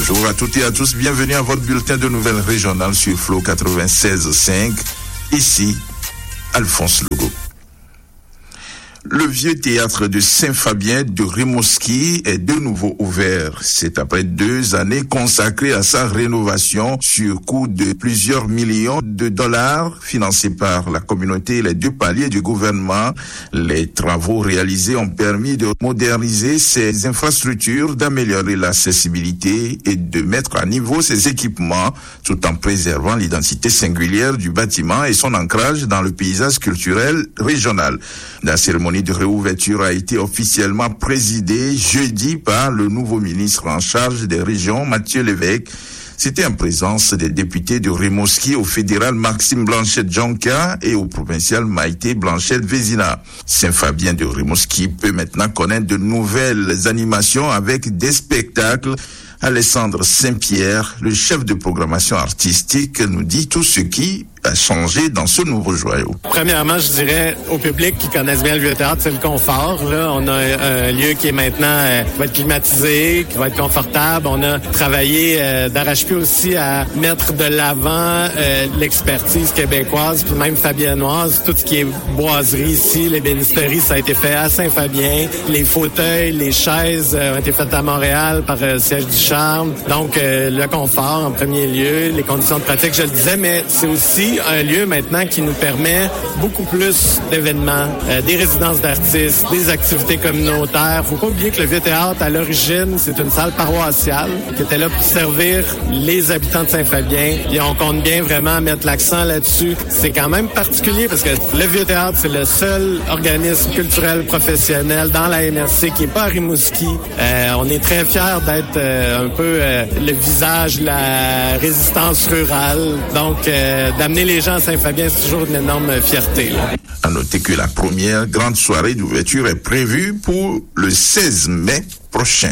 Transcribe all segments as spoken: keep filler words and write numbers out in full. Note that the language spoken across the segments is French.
Bonjour à toutes et à tous, bienvenue à votre bulletin de nouvelles régionales sur Flow quatre-vingt-seize virgule cinq. Ici, Alphonse Legault. Le vieux théâtre de Saint-Fabien de Rimouski est de nouveau ouvert. C'est après deux années consacrées à sa rénovation sur coût de plusieurs millions de dollars financés par la communauté et les deux paliers du gouvernement. Les travaux réalisés ont permis de moderniser ses infrastructures, d'améliorer l'accessibilité et de mettre à niveau ses équipements tout en préservant l'identité singulière du bâtiment et son ancrage dans le paysage culturel régional. La cérémonie de réouverture a été officiellement présidée jeudi par le nouveau ministre en charge des régions, Mathieu Lévesque. C'était en présence des députés de Rimouski au fédéral Maxime Blanchette-Jonca et au provincial Maïté Blanchette-Vézina. Saint-Fabien de Rimouski peut maintenant connaître de nouvelles animations avec des spectacles. Alessandre Saint-Pierre, le chef de programmation artistique, nous dit tout ce qui a changé dans ce nouveau joyau. Premièrement, je dirais au public qui connaissent bien le vieux théâtre, c'est le confort. Là, on a un, un lieu qui est maintenant euh, qui va être climatisé, qui va être confortable. On a travaillé euh, d'arrache-pied aussi à mettre de l'avant euh, l'expertise québécoise, puis même fabianoise. Tout ce qui est boiserie ici, l'ébénisterie, ça a été fait à Saint-Fabien. Les fauteuils, les chaises euh, ont été faites à Montréal par euh, Siège du Charme. Donc, euh, le confort en premier lieu, les conditions de pratique, je le disais, mais c'est aussi un lieu maintenant qui nous permet beaucoup plus d'événements, euh, des résidences d'artistes, des activités communautaires. Faut pas oublier que le Vieux Théâtre, à l'origine, c'est une salle paroissiale qui était là pour servir les habitants de Saint-Fabien. Et on compte bien vraiment mettre l'accent là-dessus. C'est quand même particulier parce que le Vieux Théâtre, c'est le seul organisme culturel professionnel dans la M R C qui est pas à Rimouski. Euh, on est très fiers d'être euh, un peu euh, le visage de la résistance rurale. Donc, euh, d'amener les gens à Saint-Fabien, c'est toujours une énorme fierté. Là. À noter que la première grande soirée d'ouverture est prévue pour le seize mai prochain.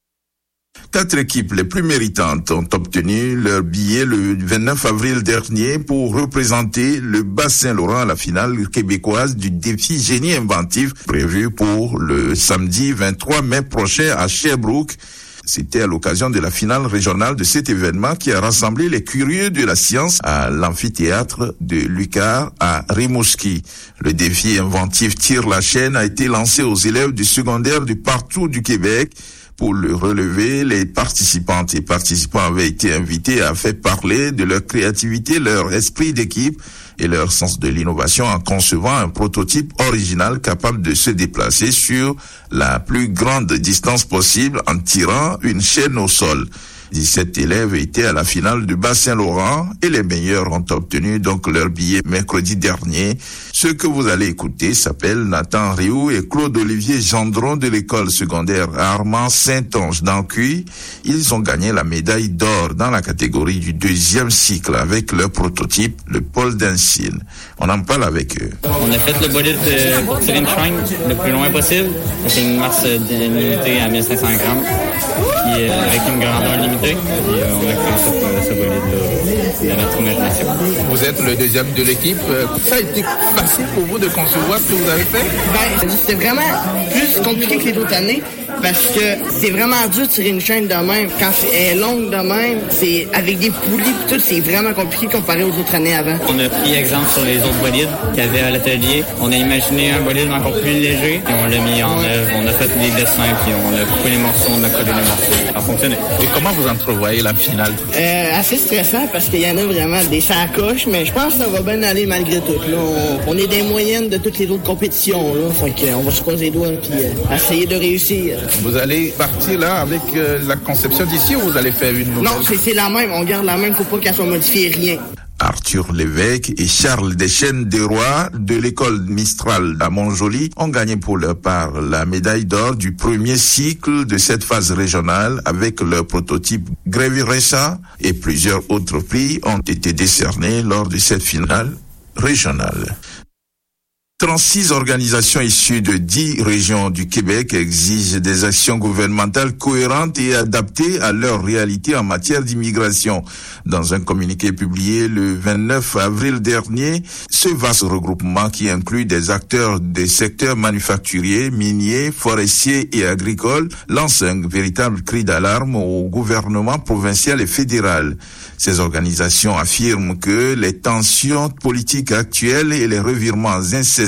Quatre équipes les plus méritantes ont obtenu leur billet le vingt-neuf avril dernier pour représenter le Bas-Saint-Laurent à la finale québécoise du défi génie inventif prévu pour le samedi vingt-trois mai prochain à Sherbrooke. C'était à l'occasion de la finale régionale de cet événement qui a rassemblé les curieux de la science à l'amphithéâtre de Lucar à Rimouski. Le défi inventif Tire la chaîne a été lancé aux élèves du secondaire de partout du Québec. Pour le relever, les participantes et participants avaient été invités à faire parler de leur créativité, leur esprit d'équipe et leur sens de l'innovation en concevant un prototype original capable de se déplacer sur la plus grande distance possible en tirant une chaîne au sol. dix-sept élèves étaient à la finale du Bas-Saint-Laurent et les meilleurs ont obtenu donc leur billet mercredi dernier. Ce que vous allez écouter s'appelle Nathan Rioux et Claude-Olivier Gendron de l'école secondaire Armand Saint-Onge d'Ancuy. Ils ont gagné la médaille d'or dans la catégorie du deuxième cycle avec leur prototype, le Paul d'Insine. On en parle avec eux. On a fait le bolide pour tirer une chaîne le plus loin possible. C'est une masse limitée à mille cinq cents grammes. Puis euh, avec une grandeur limitée. Et euh, on a créé ce, ce bolide-là de notre imagination. Vous êtes le deuxième de l'équipe. Ça a été facile pour vous de concevoir ce que vous avez fait? Ben, c'était vraiment plus compliqué que les autres années parce que c'est vraiment dur de tirer une chaîne de même. Quand elle est longue de même, c'est avec des poulies et tout, c'est vraiment compliqué comparé aux autres années avant. On a pris exemple sur les autres bolides qu'il y avait à l'atelier. On a imaginé un bolide encore plus léger et on l'a mis en œuvre. On a fait des dessins puis on a coupé les morceaux, on a collé les morceaux. Ça a fonctionné. Et comment vous entrevoyez la finale? Euh, assez stressant parce qu'il y en a vraiment des sacoches, mais je pense que ça va bien aller malgré tout. Là, on, on est des moyennes de toutes les autres compétitions. Là, fait qu'on va se croiser les doigts puis euh, essayer de réussir. Vous allez partir là avec euh, la conception d'ici ou vous allez faire une nouvelle? Non, c'est, c'est la même. On garde la même. Faut pas qu'elle soit modifiée, rien. Arthur Lévesque et Charles Deschênes-Desrois de l'école Mistral à Montjoly ont gagné pour leur part la médaille d'or du premier cycle de cette phase régionale avec leur prototype Gréviressa et plusieurs autres prix ont été décernés lors de cette finale régionale. trente-six organisations issues de dix régions du Québec exigent des actions gouvernementales cohérentes et adaptées à leur réalité en matière d'immigration. Dans un communiqué publié le vingt-neuf avril dernier, ce vaste regroupement qui inclut des acteurs des secteurs manufacturiers, miniers, forestiers et agricoles lance un véritable cri d'alarme au gouvernement provincial et fédéral. Ces organisations affirment que les tensions politiques actuelles et les revirements incessants